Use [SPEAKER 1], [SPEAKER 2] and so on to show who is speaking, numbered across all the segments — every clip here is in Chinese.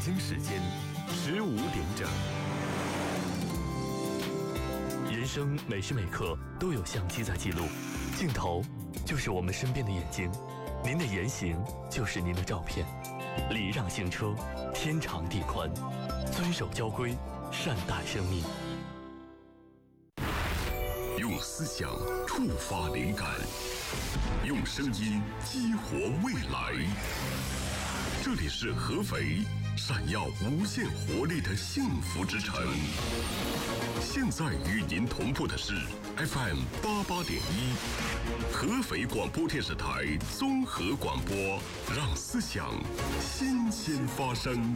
[SPEAKER 1] 京时间15点整。人生每时每刻都有相机在记录，镜头就是我们身边的眼睛，您的言行就是您的照片。礼让行车，天长地宽，遵守交规，善待生命。
[SPEAKER 2] 用思想触发灵感，用声音激活未来。这里是合肥，闪耀无限活力的幸福之城。现在与您同步的是 FM 88.1，合肥广播电视台综合广播，让思想新鲜发生。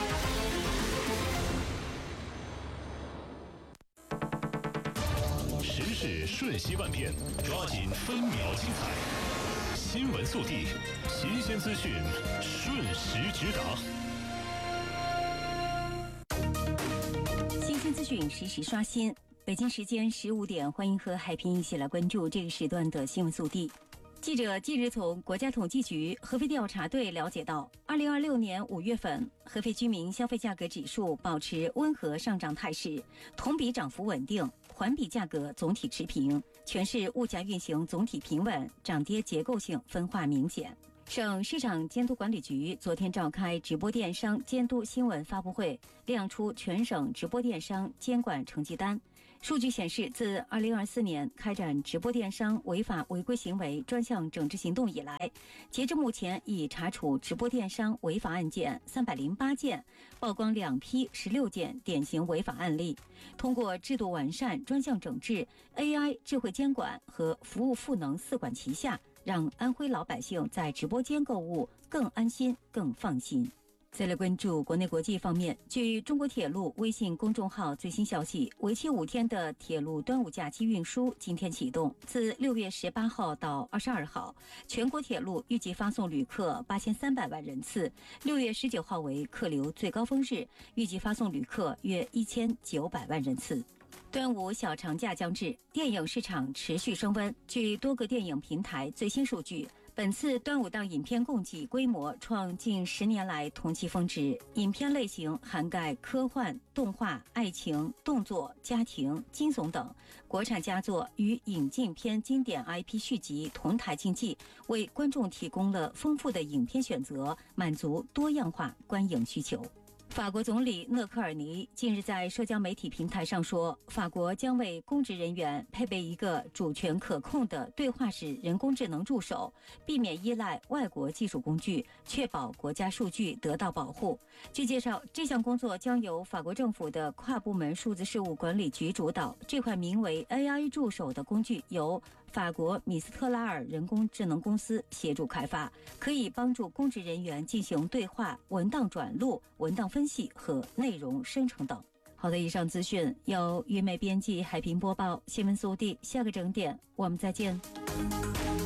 [SPEAKER 3] 时事瞬息万变，抓紧分秒精彩。新闻速递，新鲜资讯，瞬时直达。
[SPEAKER 4] 新鲜资讯实时刷新。北京时间15点，欢迎和海平一起来关注这个时段的新闻速递。记者近日从国家统计局合肥调查队了解到，2026年5月份，合肥居民消费价格指数保持温和上涨态势，同比涨幅稳定，环比价格总体持平，全市物价运行总体平稳，涨跌结构性分化明显。省市场监督管理局昨天召开直播电商监督新闻发布会，亮出全省直播电商监管成绩单。数据显示，自2024年开展直播电商违法违规行为专项整治行动以来，截至目前已查处直播电商违法案件308件，曝光2批16件典型违法案例。通过制度完善、专项整治、AI 智慧监管和服务赋能4管齐下，让安徽老百姓在直播间购物更安心、更放心。再来关注国内国际方面，据中国铁路微信公众号最新消息，为期5天的铁路端午假期运输今天启动，自6月18号到22号，全国铁路预计发送旅客8300万人次，6月19号为客流最高峰日，预计发送旅客约1900万人次。端午小长假将至，电影市场持续升温。据多个电影平台最新数据，本次端午档影片供给规模创近10年来同期峰值，影片类型涵盖科幻、动画、爱情、动作、家庭、惊悚等，国产佳作与引进片经典 IP 续集同台竞技，为观众提供了丰富的影片选择，满足多样化观影需求。法国总理讷克尔尼近日在社交媒体平台上说，法国将为公职人员配备一个主权可控的对话式人工智能助手，避免依赖外国技术工具，确保国家数据得到保护。据介绍，这项工作将由法国政府的跨部门数字事务管理局主导。这款名为 AI 助手的工具由法国米斯特拉尔人工智能公司协助开发，可以帮助公职人员进行对话、文档转录、文档分析和内容生成等。好的，以上资讯由于美编辑海平播报，新闻速递，下个整点我们再见。